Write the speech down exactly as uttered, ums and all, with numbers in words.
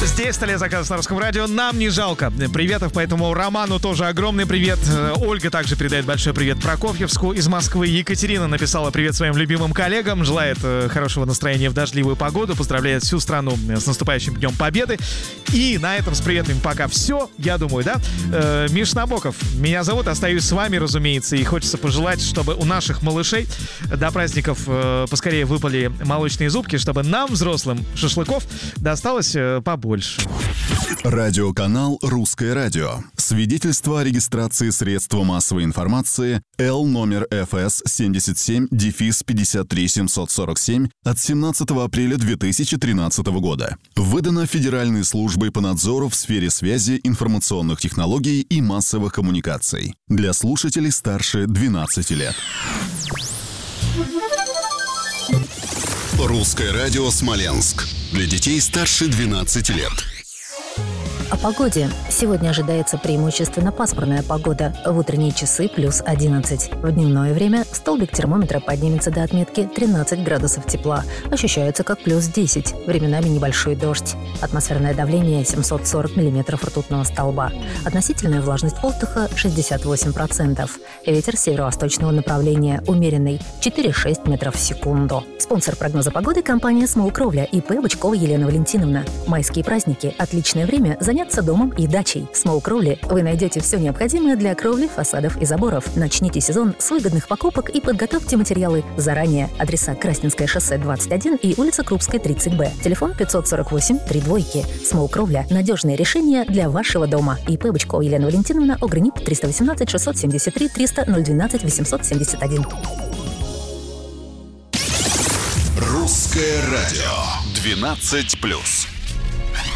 Здесь «сто лет заказов на Русском радио». Нам не жалко приветов, поэтому Роману тоже огромный привет. Ольга также передает большой привет Прокофьевску из Москвы. Екатерина написала привет своим любимым коллегам, желает хорошего настроения в дождливую погоду, поздравляет всю страну с наступающим Днем Победы. И на этом с приветами пока все, я думаю, да? Э, Миш Набоков, меня зовут, остаюсь с вами, разумеется, и хочется пожелать, чтобы у наших малышей до праздников э, поскорее выпали молочные зубки, чтобы нам, взрослым, шашлыков досталось э, побольше. Радиоканал «Русское радио». Свидетельство о регистрации средства массовой информации Л номер эф эс семьдесят семь пятьдесят три семьсот сорок семь от семнадцатого апреля две тысячи тринадцатого года. Выдано Федеральной службой по надзору в сфере связи, информационных технологий и массовых коммуникаций. Для слушателей старше двенадцати лет. «Русское радио Смоленск». Для детей старше двенадцати лет. О погоде. Сегодня ожидается преимущественно пасмурная погода. В утренние часы плюс одиннадцать. В дневное время столбик термометра поднимется до отметки тринадцать градусов тепла. Ощущается как плюс десять. Временами небольшой дождь. Атмосферное давление семьсот сорок миллиметров ртутного столба. Относительная влажность воздуха шестьдесят восемь процентов. Ветер северо-восточного направления умеренный четыре-шесть метров в секунду. Спонсор прогноза погоды — компания Small Кровля и П. Бычкова Елена Валентиновна. Майские праздники – отличное время заняться домом и дачей. В Small Кровле вы найдете все необходимое для кровли, фасадов и заборов. Начните сезон с выгодных покупок и подготовьте материалы заранее. Адреса: Красненское шоссе двадцать один и улица Крупская тридцать Б. Телефон пятьсот сорок восемь три двойки. Small Кровля – надежное решение для вашего дома. И П. Бычкова Елена Валентиновна, ОГРНИП триста восемнадцать шестьсот семьдесят три триста ноль двенадцать восемьсот семьдесят один. «Русское радио» двенадцать плюс.